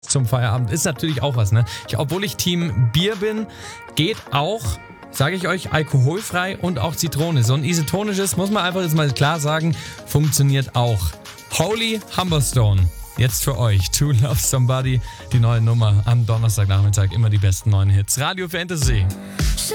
zum Feierabend ist natürlich auch was, ne? Obwohl ich Team Bier bin, geht auch, sage ich euch, alkoholfrei und auch Zitrone. So ein isotonisches, muss man einfach jetzt mal klar sagen, funktioniert auch. Holy Humberstone, jetzt für euch. To Love Somebody, die neue Nummer am Donnerstagnachmittag, immer die besten neuen Hits. Radio Fantasy.